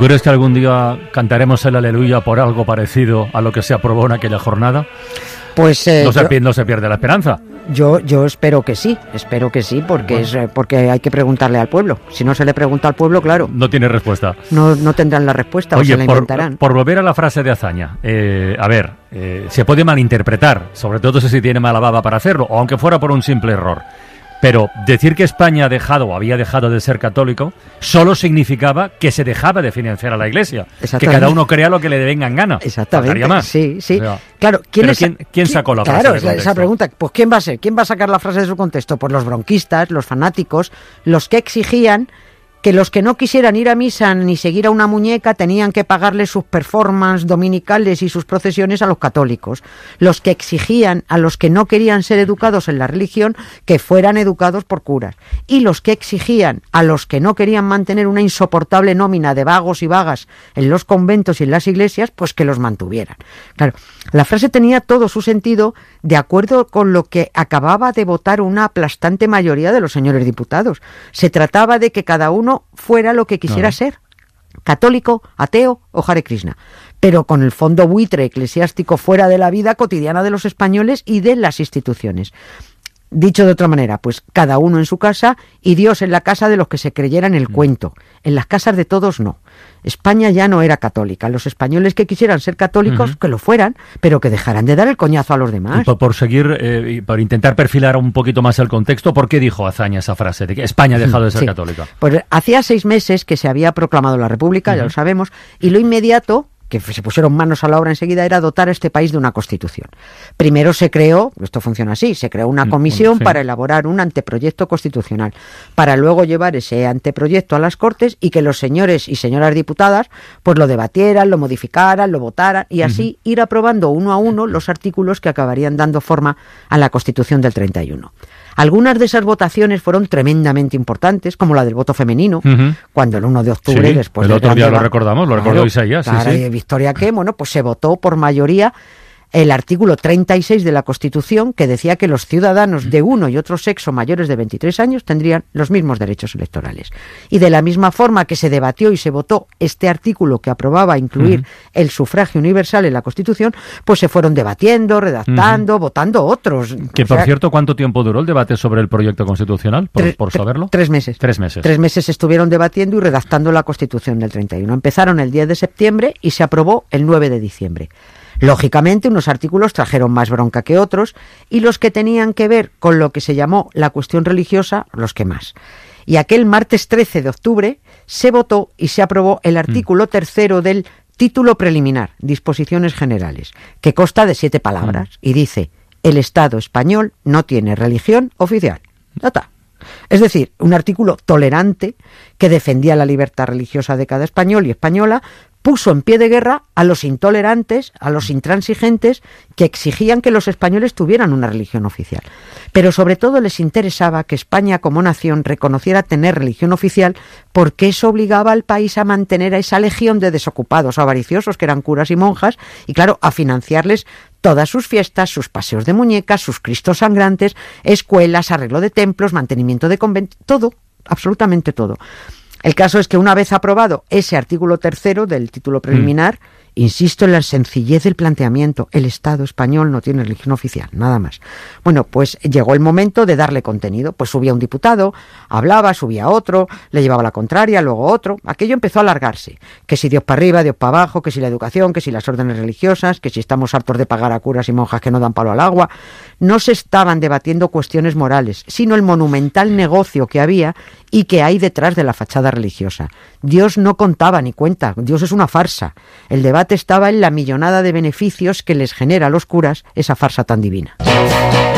crees que algún día cantaremos el aleluya por algo parecido a lo que se aprobó en aquella jornada? Pues no se pierde la esperanza. Yo espero que sí, porque hay que preguntarle al pueblo. Si no se le pregunta al pueblo, claro. No tiene respuesta. No tendrán la respuesta. Oye, o se la inventarán. Por volver a la frase de Azaña, se puede malinterpretar, sobre todo si tiene mala baba para hacerlo, o aunque fuera por un simple error. Pero decir que España había dejado de ser católico solo significaba que se dejaba de financiar a la Iglesia. Que cada uno crea lo que le venga en gana. Exactamente. Más. Sí. O sea, claro, ¿quién sacó la frase de contexto? Esa pregunta. Pues ¿quién va a ser? ¿Quién va a sacar la frase de su contexto? Pues los bronquistas, los fanáticos, los que exigían que los que no quisieran ir a misa ni seguir a una muñeca tenían que pagarle sus performances dominicales y sus procesiones a los católicos. Los que exigían a los que no querían ser educados en la religión que fueran educados por curas. Y los que exigían a los que no querían mantener una insoportable nómina de vagos y vagas en los conventos y en las iglesias, pues que los mantuvieran. Claro, la frase tenía todo su sentido de acuerdo con lo que acababa de votar una aplastante mayoría de los señores diputados. Se trataba de que cada uno fuera lo que quisiera ser, católico, ateo o Hare Krishna, pero con el fondo buitre eclesiástico fuera de la vida cotidiana de los españoles y de las instituciones. Dicho de otra manera, pues cada uno en su casa y Dios en la casa de los que se creyeran el cuento. En las casas de todos no. España ya no era católica. Los españoles que quisieran ser católicos, que lo fueran, pero que dejaran de dar el coñazo a los demás. Y por seguir, por intentar perfilar un poquito más el contexto, ¿por qué dijo Azaña esa frase de que España ha dejado de ser católica? Pues hacía 6 meses que se había proclamado la República, ya lo sabemos, y lo inmediato que se pusieron manos a la obra enseguida era dotar a este país de una constitución. Primero se creó, esto funciona así, se creó una comisión para elaborar un anteproyecto constitucional, para luego llevar ese anteproyecto a las Cortes y que los señores y señoras diputadas pues lo debatieran, lo modificaran, lo votaran y así ir aprobando uno a uno los artículos que acabarían dando forma a la Constitución del 31. Algunas de esas votaciones fueron tremendamente importantes, como la del voto femenino, cuando el 1 de octubre, después del otro día lo recordamos, lo recordó Isaías. Victoria que, pues se votó por mayoría el artículo 36 de la Constitución, que decía que los ciudadanos de uno y otro sexo mayores de 23 años tendrían los mismos derechos electorales. Y de la misma forma que se debatió y se votó este artículo que aprobaba incluir el sufragio universal en la Constitución, pues se fueron debatiendo, redactando, votando otros. Que, por cierto, ¿cuánto tiempo duró el debate sobre el proyecto constitucional, por saberlo? 3 meses. 3 meses. 3 meses estuvieron debatiendo y redactando la Constitución del 31. Empezaron el 10 de septiembre y se aprobó el 9 de diciembre. Lógicamente, unos artículos trajeron más bronca que otros y los que tenían que ver con lo que se llamó la cuestión religiosa, los que más. Y aquel martes 13 de octubre se votó y se aprobó el artículo 3º del título preliminar, disposiciones generales, que consta de 7 palabras y dice: el Estado español no tiene religión oficial. Ya está. Es decir, un artículo tolerante que defendía la libertad religiosa de cada español y española, puso en pie de guerra a los intolerantes, a los intransigentes que exigían que los españoles tuvieran una religión oficial. Pero sobre todo les interesaba que España como nación reconociera tener religión oficial porque eso obligaba al país a mantener a esa legión de desocupados avariciosos que eran curas y monjas y, claro, a financiarles todas sus fiestas, sus paseos de muñecas, sus cristos sangrantes, escuelas, arreglo de templos, mantenimiento de conventos, todo, absolutamente todo. El caso es que una vez aprobado ese artículo 3º del título preliminar, insisto en la sencillez del planteamiento, el Estado español no tiene religión oficial, nada más. Bueno, pues llegó el momento de darle contenido, pues subía un diputado, hablaba, subía otro, le llevaba la contraria, luego otro, aquello empezó a alargarse, que si Dios para arriba, Dios para abajo, que si la educación, que si las órdenes religiosas, que si estamos hartos de pagar a curas y monjas que no dan palo al agua. No se estaban debatiendo cuestiones morales, sino el monumental negocio que había y que hay detrás de la fachada religiosa. Dios no contaba ni cuenta, Dios es una farsa. El debate estaba en la millonada de beneficios que les genera a los curas esa farsa tan divina.